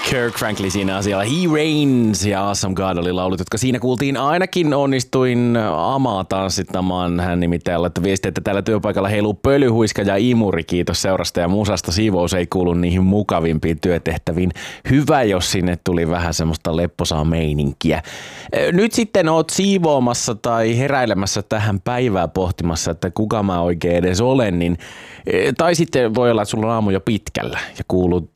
Kirk Franklin siinä asialla. He Reigns ja Awesome God oli laulut, jotka siinä kuultiin. Ainakin onnistuin Amaa tanssittamaan. Hän nimittäin laittoi viestiä, että täällä työpaikalla heiluu pölyhuiska ja imuri. Kiitos seurasta ja musasta. Siivous ei kuulu niihin mukavimpiin työtehtäviin. Hyvä, jos sinne tuli vähän semmoista lepposaa meininkiä. Nyt sitten oot siivoamassa tai heräilemässä tähän päivää pohtimassa, että kuka mä oikein edes olen, niin tai sitten voi olla, että sulla on aamu jo pitkällä ja kuulut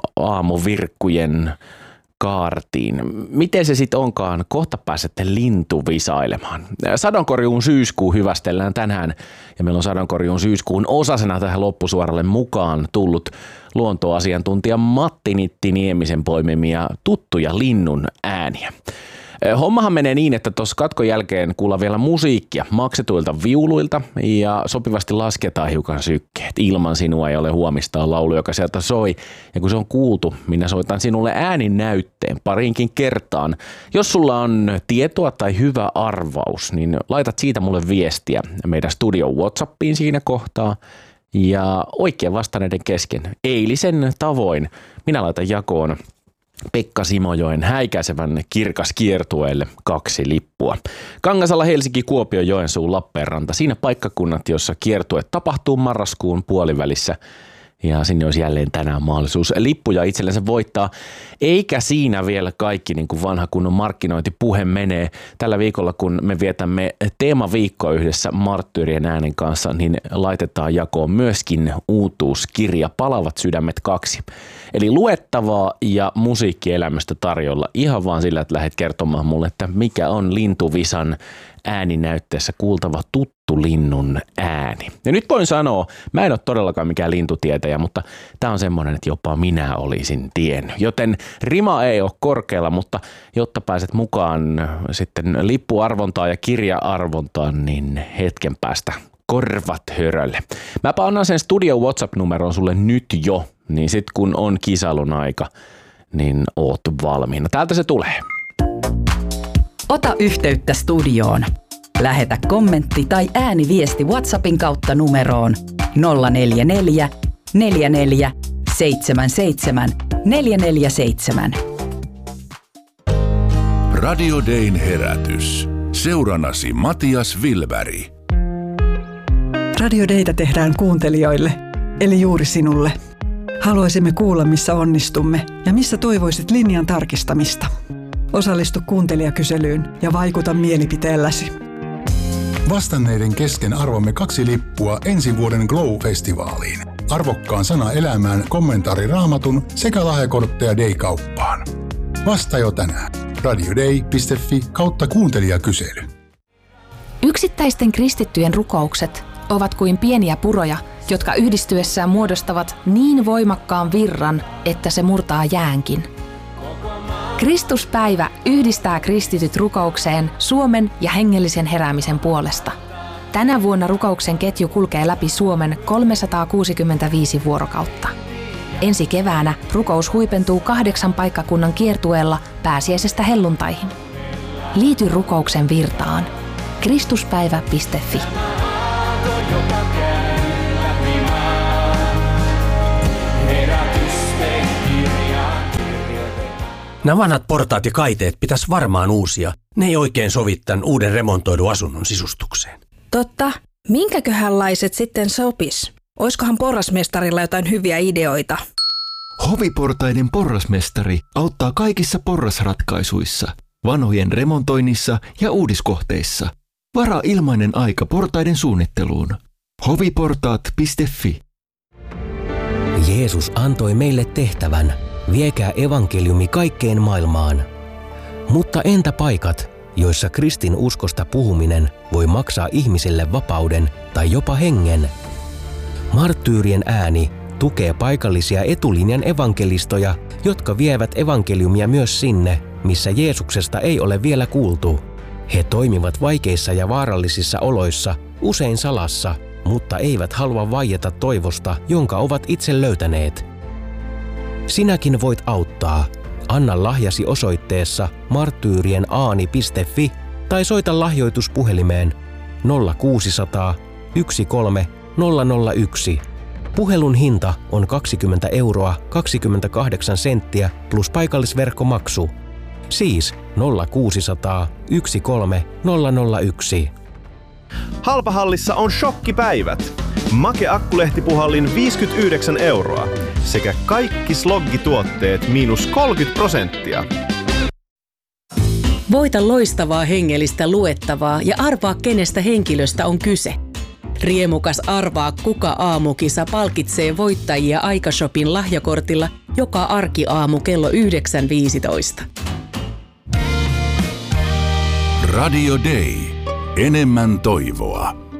aamuvirkkujen kaartiin. Miten se sitten onkaan? Kohta pääsette lintuvisailemaan. Sadonkorjuun syyskuu hyvästellään tänään ja meillä on sadonkorjuun syyskuun osasena tähän loppusuoralle mukaan tullut luontoasiantuntija Matti Nitti-Niemisen poimimia tuttuja linnun ääniä. Hommahan menee niin, että tuossa katkon jälkeen kuullaan vielä musiikkia maksetuilta viuluilta ja sopivasti lasketaan hiukan sykkeet. Ilman sinua ei ole huomista on laulu, joka sieltä soi. Ja kun se on kuultu, minä soitan sinulle ääninäytteen pariinkin kertaan. Jos sulla on tietoa tai hyvä arvaus, niin laitat siitä mulle viestiä meidän studion WhatsAppiin siinä kohtaa. Ja oikein vastanneiden kesken eilisen tavoin minä laitan jakoon Pekka Simojoen häikäisevän kirkas kiertueelle 2 lippua. Kangasalla Helsinki, Kuopio, Joensuu, Lappeenranta. Siinä paikkakunnat, jossa kiertue tapahtuu marraskuun puolivälissä. Ja sinne olisi jälleen tänään mahdollisuus lippuja itsellensä voittaa. Eikä siinä vielä kaikki, niin kuin vanha kunnon markkinointipuhe menee. Tällä viikolla, kun me vietämme teemaviikkoa yhdessä Marttyyrien äänen kanssa, niin laitetaan jakoon myöskin uutuuskirja Palavat sydämet 2. Eli luettavaa ja musiikkielämystä tarjolla ihan vaan sillä, että lähdet kertomaan mulle, että mikä on Lintuvisan ääninäytteessä kuultava tuttu linnun ääni. Ja nyt voin sanoa, mä en ole todellakaan mikään lintutietäjä, mutta tää on semmoinen, että jopa minä olisin tiennyt. Joten rima ei ole korkealla, mutta jotta pääset mukaan sitten lippuarvontaan ja kirja-arvontaan, niin hetken päästä korvat hörölle. Mä annan sen studio WhatsApp-numeron sulle nyt jo, niin sit kun on kisailun aika, niin oot valmiina. Täältä se tulee. Ota yhteyttä studioon. Lähetä kommentti tai ääniviesti WhatsAppin kautta numeroon 044 44 77 447. Radio Dayn herätys. Seurannasi Matias Vilberg. Radio Daytä tehdään kuuntelijoille, eli juuri sinulle. Haluaisimme kuulla, missä onnistumme ja missä toivoisit linjan tarkistamista. Osallistu kuuntelijakyselyyn ja vaikuta mielipiteelläsi. Vastanneiden kesken arvomme 2 lippua ensi vuoden Glow-festivaaliin. Arvokkaan sana elämään, kommentaari Raamatun sekä lahjakortteja Day-kauppaan. Vasta jo tänään. radioday.fi/kuuntelijakysely. Yksittäisten kristittyjen rukoukset ovat kuin pieniä puroja, jotka yhdistyessään muodostavat niin voimakkaan virran, että se murtaa jäänkin. Kristuspäivä yhdistää kristityt rukoukseen Suomen ja hengellisen heräämisen puolesta. Tänä vuonna rukouksen ketju kulkee läpi Suomen 365 vuorokautta. Ensi keväänä rukous huipentuu 8 paikkakunnan kiertueella pääsiäisestä helluntaihin. Liity rukouksen virtaan. Kristuspäivä.fi. Nämä vanhat portaat ja kaiteet pitäisi varmaan uusia. Ne ei oikein sovi tämän uuden remontoidun asunnon sisustukseen. Totta. Minkäköhänlaiset sitten sopis? Oiskohan porrasmestarilla jotain hyviä ideoita? Hoviportaiden porrasmestari auttaa kaikissa porrasratkaisuissa, vanhojen remontoinnissa ja uudiskohteissa. Varaa ilmainen aika portaiden suunnitteluun. hoviportaat.fi. Jeesus antoi meille tehtävän. Viekää evankeliumi kaikkeen maailmaan. Mutta entä paikat, joissa kristin uskosta puhuminen voi maksaa ihmiselle vapauden tai jopa hengen? Marttyyrien ääni tukee paikallisia etulinjan evankelistoja, jotka vievät evankeliumia myös sinne, missä Jeesuksesta ei ole vielä kuultu. He toimivat vaikeissa ja vaarallisissa oloissa, usein salassa, mutta eivät halua vaieta toivosta, jonka ovat itse löytäneet. Sinäkin voit auttaa. Anna lahjasi osoitteessa marttyyrienAani.fi tai soita lahjoituspuhelimeen 0600 13 001. Puhelun hinta on 20 euroa 28 senttiä plus paikallisverkkomaksu. Siis 0600 13 001. Halpahallissa on shokkipäivät. Make Akkulehtipuhallin 59 euroa sekä kaikki sloggituotteet -30%. Voita loistavaa hengellistä luettavaa ja arvaa, kenestä henkilöstä on kyse. Riemukas Arvaa kuka -aamukisa palkitsee voittajia Aikashopin lahjakortilla joka arkiaamu kello 9.15. Radio Day. Enemmän toivoa.